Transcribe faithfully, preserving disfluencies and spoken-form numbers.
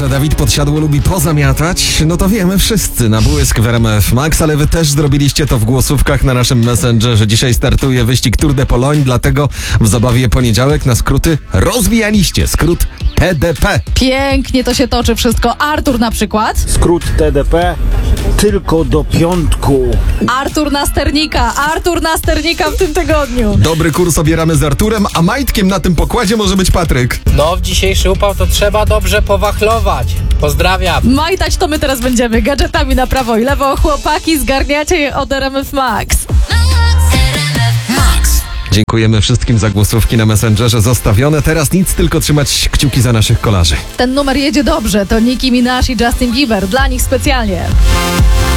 że Dawid Podsiadło lubi pozamiatać, no to wiemy wszyscy na błysk w R M F Max, ale wy też zrobiliście to w głosówkach na naszym Messengerze. Dzisiaj startuje wyścig Tour de Pologne, dlatego w zabawie poniedziałek na skróty rozwijaliście. Skrót T D P. Pięknie to się toczy wszystko. Artur na przykład. Skrót T D P tylko do piątku. Artur na sternika. Artur na sternika w tym tygodniu. Dobry kurs obieramy z Arturem, a majtkiem na tym pokładzie może być Patryk. No, w dzisiejszy upał to trzeba dobrze powachlować. Pozdrawiam. Majtać to my teraz będziemy gadżetami na prawo i lewo. Chłopaki, zgarniacie je od R M F Max. Dziękujemy wszystkim za głosówki na Messengerze zostawione. Teraz nic, tylko trzymać kciuki za naszych kolarzy. Ten numer jedzie dobrze. To Nicki Minaj i Justin Bieber. Dla nich specjalnie.